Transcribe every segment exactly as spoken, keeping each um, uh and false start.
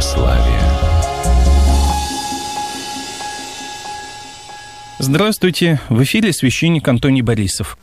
православия. Здравствуйте! В эфире священник Антоний Борисов.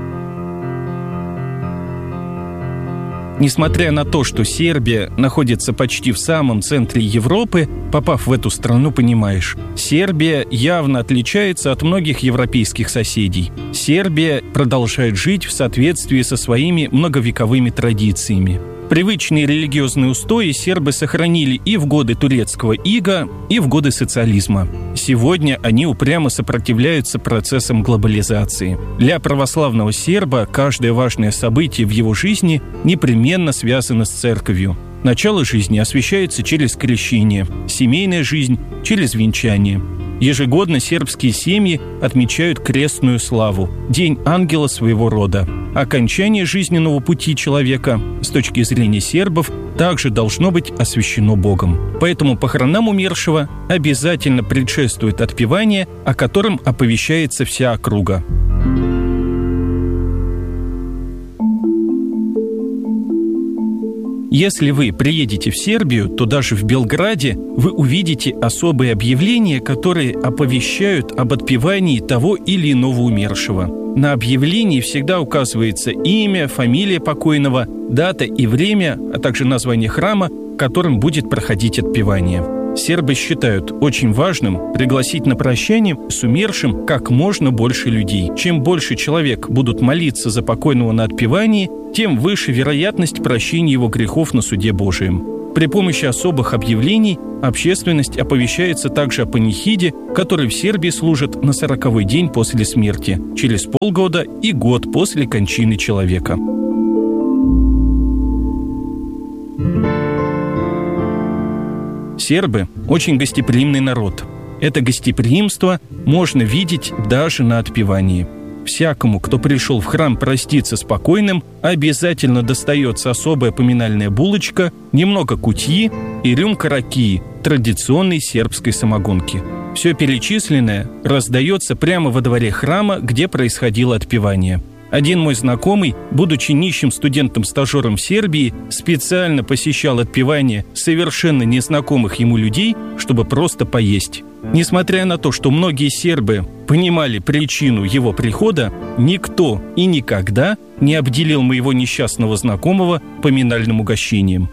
Несмотря на то, что Сербия находится почти в самом центре Европы, попав в эту страну, понимаешь, Сербия явно отличается от многих европейских соседей. Сербия продолжает жить в соответствии со своими многовековыми традициями. Привычные религиозные устои сербы сохранили и в годы турецкого ига, и в годы социализма. Сегодня они упрямо сопротивляются процессам глобализации. Для православного серба каждое важное событие в его жизни непременно связано с церковью. Начало жизни освящается через крещение, семейная жизнь – через венчание. Ежегодно сербские семьи отмечают крестную славу – День ангела своего рода. Окончание жизненного пути человека, с точки зрения сербов, также должно быть освящено Богом. Поэтому похоронам умершего обязательно предшествует отпевание, о котором оповещается вся округа. Если вы приедете в Сербию, то даже в Белграде вы увидите особые объявления, которые оповещают об отпевании того или иного умершего. На объявлении всегда указывается имя, фамилия покойного, дата и время, а также название храма, в котором будет проходить отпевание. Сербы считают очень важным пригласить на прощание с умершим как можно больше людей. Чем больше человек будут молиться за покойного на отпевании, тем выше вероятность прощения его грехов на суде Божием. При помощи особых объявлений общественность оповещается также о панихиде, который в Сербии служит на сороковой день после смерти, через полгода и год после кончины человека. Сербы – очень гостеприимный народ. Это гостеприимство можно видеть даже на отпевании. Всякому, кто пришел в храм проститься с покойным, обязательно достается особая поминальная булочка, немного кутьи и рюмка ракии, традиционной сербской самогонки. Все перечисленное раздается прямо во дворе храма, где происходило отпевание. Один мой знакомый, будучи нищим студентом-стажером в Сербии, специально посещал отпевание совершенно незнакомых ему людей, чтобы просто поесть. Несмотря на то, что многие сербы понимали причину его прихода, никто и никогда не обделил моего несчастного знакомого поминальным угощением.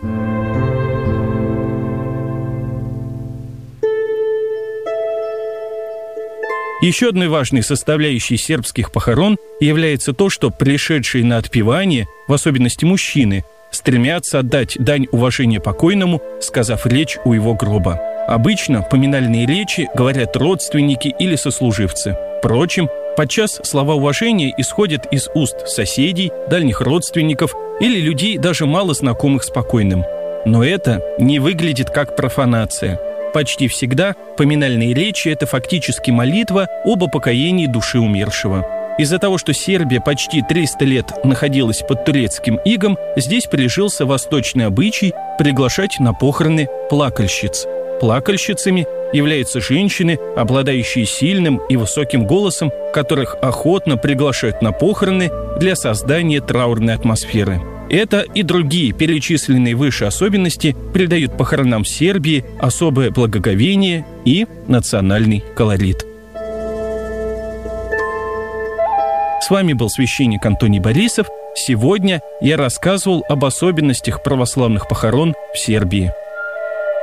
Еще одной важной составляющей сербских похорон является то, что пришедшие на отпевание, в особенности мужчины, стремятся отдать дань уважения покойному, сказав речь у его гроба. Обычно поминальные речи говорят родственники или сослуживцы. Впрочем, подчас слова уважения исходят из уст соседей, дальних родственников или людей, даже мало знакомых с покойным. Но это не выглядит как профанация. Почти всегда поминальные речи – это фактически молитва об упокоении души умершего. Из-за того, что Сербия почти триста лет находилась под турецким игом, здесь прижился восточный обычай приглашать на похороны плакальщиц. Плакальщицами являются женщины, обладающие сильным и высоким голосом, которых охотно приглашают на похороны для создания траурной атмосферы. Это и другие перечисленные выше особенности придают похоронам Сербии особое благоговение и национальный колорит. С вами был священник Антоний Борисов. Сегодня я рассказывал об особенностях православных похорон в Сербии.